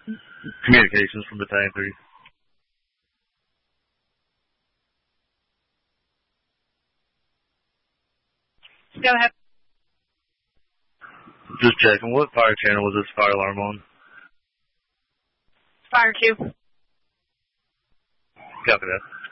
Communications from Battalion 3. Go ahead. Just checking. What fire channel was this fire alarm on? Fire 2. Copy that.